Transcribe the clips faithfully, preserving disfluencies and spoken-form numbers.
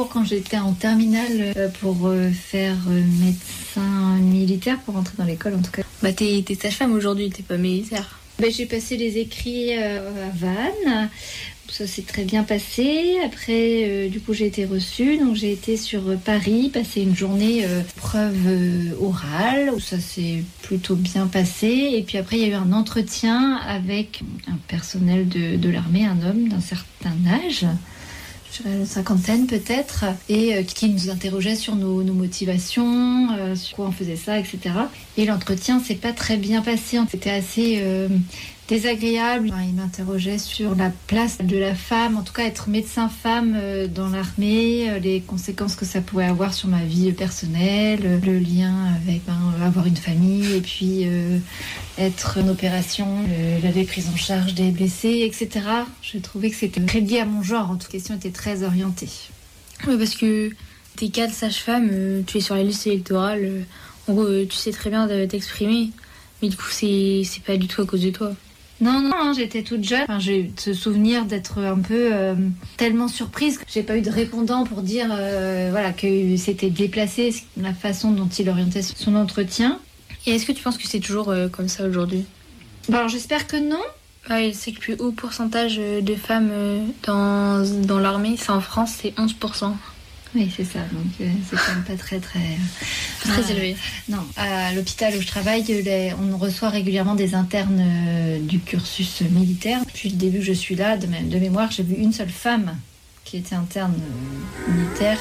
concours quand j'étais en terminale euh, pour euh, faire euh, médecin militaire, pour rentrer dans l'école en tout cas. Bah t'es, t'es sage-femme aujourd'hui, t'es pas militaire. Bah, j'ai passé les écrits euh, à Vannes. Ça s'est très bien passé. Après, euh, du coup, j'ai été reçue. Donc, j'ai été sur euh, Paris, passer une journée euh, preuve euh, orale, où ça s'est plutôt bien passé. Et puis après, il y a eu un entretien avec un personnel de, de l'armée, un homme d'un certain âge, je dirais une cinquantaine peut-être, et euh, qui nous interrogeait sur nos, nos motivations, euh, sur quoi on faisait ça, et cetera. Et l'entretien s'est pas très bien passé. C'était assez... Euh, désagréable. Enfin, il m'interrogeait sur la place de la femme, en tout cas être médecin-femme dans l'armée, les conséquences que ça pouvait avoir sur ma vie personnelle, le lien avec ben, avoir une famille et puis euh, être en opération, euh, la prise en charge des blessés, et cetera. J'ai trouvé que c'était très lié à mon genre. En toute question était très orientée. Oui, parce que t'es cadre sage-femme, euh, tu es sur la liste électorale, euh, en gros, euh, tu sais très bien de t'exprimer, mais du coup, c'est, c'est pas du tout à cause de toi. Non, non, hein, j'étais toute jeune. Enfin, j'ai eu ce souvenir d'être un peu euh, tellement surprise que j'ai pas eu de répondant pour dire euh, voilà, que c'était déplacé la façon dont il orientait son entretien. Et est-ce que tu penses que c'est toujours euh, comme ça aujourd'hui ? Bon, alors, j'espère que non. Ouais, c'est que le plus haut pourcentage de femmes euh, dans, dans l'armée, c'est en France, c'est onze pour cent. Oui, c'est ça. Donc, euh, c'est quand même pas très, très... Euh, très euh, élevé. Non. À l'hôpital où je travaille, les, on reçoit régulièrement des internes euh, du cursus militaire. Depuis le début que je suis là, de, même, de mémoire, j'ai vu une seule femme qui était interne euh, militaire.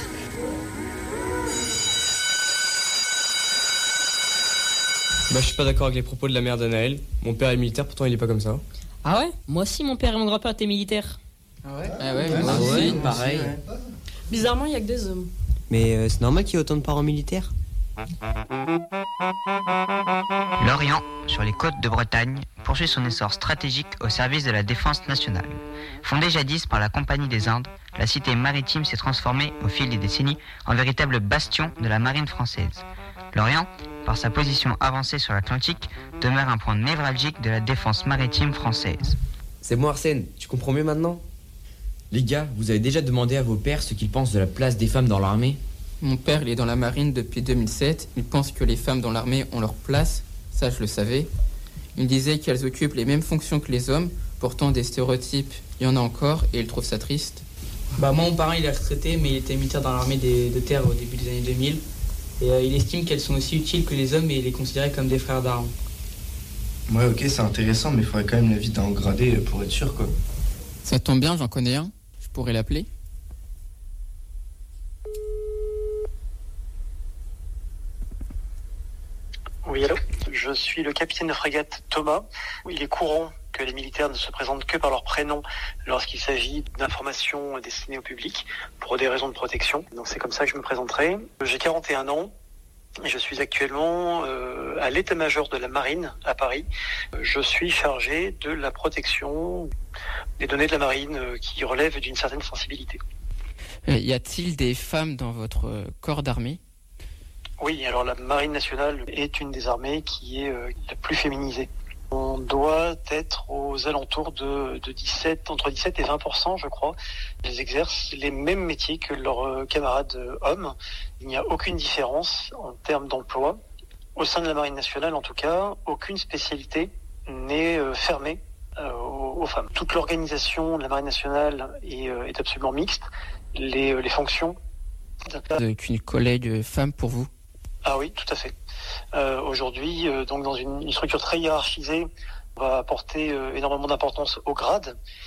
Bah, je suis pas d'accord avec les propos de la mère d'Anaël. Mon père est militaire, pourtant il est pas comme ça. Ah ouais ? Moi aussi, mon père et mon grand-père étaient militaires. Ah ouais ? Ah ouais, ouais, moi aussi, ouais, pareil. ouais. Bizarrement, il y a que des hommes. Mais euh, c'est normal qu'il y ait autant de parents militaires. L'Orient, sur les côtes de Bretagne, poursuit son essor stratégique au service de la défense nationale. Fondée jadis par la Compagnie des Indes, la cité maritime s'est transformée au fil des décennies en véritable bastion de la marine française. L'Orient, par sa position avancée sur l'Atlantique, demeure un point névralgique de la défense maritime française. C'est bon Arsène, tu comprends mieux maintenant ? Les gars, vous avez déjà demandé à vos pères ce qu'ils pensent de la place des femmes dans l'armée ? Mon père, il est dans la marine depuis deux mille sept. Il pense que les femmes dans l'armée ont leur place. Ça, je le savais. Il disait qu'elles occupent les mêmes fonctions que les hommes. Pourtant, des stéréotypes, il y en a encore et il trouve ça triste. Bah, moi, mon parent, il est retraité, mais il était militaire dans l'armée des, de terre au début des années deux mille. Et euh, il estime qu'elles sont aussi utiles que les hommes et il les considérait comme des frères d'armes. Ouais, ok, c'est intéressant, mais il faudrait quand même l'avis d'un gradé pour être sûr, quoi. Ça tombe bien, j'en connais un. Je pourrais l'appeler. Oui, allô ? Je suis le capitaine de frégate Thomas. Il est courant que les militaires ne se présentent que par leur prénom lorsqu'il s'agit d'informations destinées au public pour des raisons de protection. Donc c'est comme ça que je me présenterai. J'ai quarante et un ans et je suis actuellement euh, à l'état-major de la marine à Paris. Je suis chargé de la protection des données de la marine euh, qui relèvent d'une certaine sensibilité. Euh, y a-t-il des femmes dans votre euh, corps d'armée ? Oui, alors la marine nationale est une des armées qui est euh, la plus féminisée. On doit être aux alentours de, de dix-sept, entre dix-sept et vingt pour cent, je crois. Ils exercent les mêmes métiers que leurs euh, camarades euh, hommes. Il n'y a aucune différence en termes d'emploi. Au sein de la marine nationale, en tout cas, aucune spécialité n'est euh, fermée euh, aux, aux femmes. Toute l'organisation de la marine nationale est, euh, est absolument mixte. Les, euh, les fonctions... Qu'une collègue femme pour vous ? Ah oui, tout à fait. Euh, aujourd'hui, euh, donc dans une, une structure très hiérarchisée, on va apporter euh, énormément d'importance au grade.